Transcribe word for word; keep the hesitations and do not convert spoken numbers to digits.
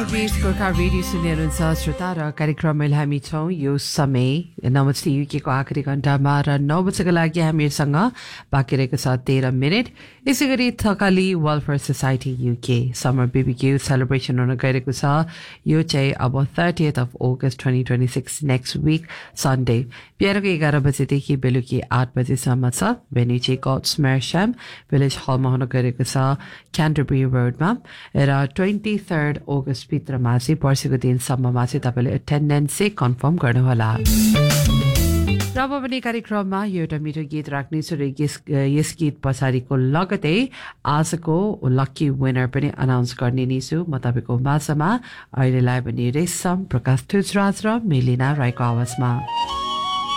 RBS Gorkha radio सुन्दै हुनुहुन्छ श्रोता र कार्यक्रममा हामी छौँ यो समय नमस्ते युकेको आखिरी घण्टामा र नौ बजेको लागि हामीसँग बाँकी रहेको छ तेह्र मिनट यसै गरी Thakali welfare society UK summer बिबिक्यू celebration हुन गइरहेको छ यो चाहिँ अब thirtieth of August twenty twenty six next week Sunday बिहानको एघार बजेदेखि बेलुकी आठ बजेसम्म छ भेन्यू चाहिँ गड्स मेयरस्याम भिलेज हलमा हुन गइरहेको छ क्यान्टरबरी रोडमा र ट्वेन्टी थर्ड अगस्तभित्रमा चाहिँ वर्षको दिनसम्ममा चाहिँ तपाईँले एटेन्डेन्स चाहिँ कन्फर्म गर्नुहोला र अब पनि कार्यक्रममा यो एउटा मिठो गीत राख्नेछु र यस यस गीत पछाडिको लगतै आजको लक्की विनर पनि अनाउन्स गर्ने नै छु म तपाईँको माझमा अहिलेलाई पनि रेशम प्रकाश तुजराज र मेलिना राईको आवाजमा